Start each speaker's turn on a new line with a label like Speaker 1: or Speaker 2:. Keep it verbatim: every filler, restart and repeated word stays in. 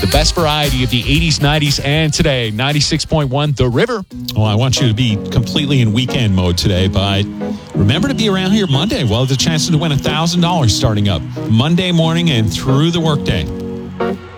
Speaker 1: best variety of the eighties, nineties, and today. ninety-six point one The River.
Speaker 2: Well, I want you to be completely in weekend mode today, but remember to be around here Monday. Well, the chance to win one thousand dollars starting up Monday morning and through the workday.